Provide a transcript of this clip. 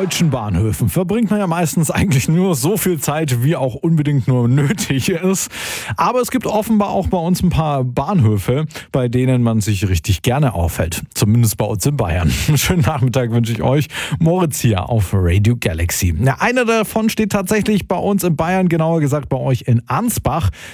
deutschen Bahnhöfen verbringt man ja meistens eigentlich nur so viel Zeit, wie auch unbedingt nur nötig ist. Aber es gibt offenbar auch bei uns ein paar Bahnhöfe, bei denen man sich richtig gerne aufhält. Zumindest bei uns in Bayern. Schönen Nachmittag wünsche ich euch. Moritz hier auf Radio Galaxy. Ja, einer davon steht tatsächlich bei uns in Bayern, genauer gesagt bei euch in Ansbach.